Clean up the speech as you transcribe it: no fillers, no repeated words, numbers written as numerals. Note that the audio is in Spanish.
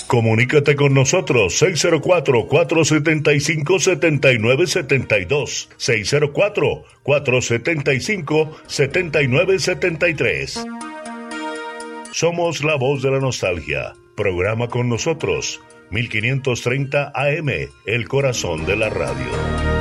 Comunícate con nosotros 604-475-7972, 604-475-7973. Somos la voz de la nostalgia. Programa con nosotros 1530 AM, el corazón de la radio.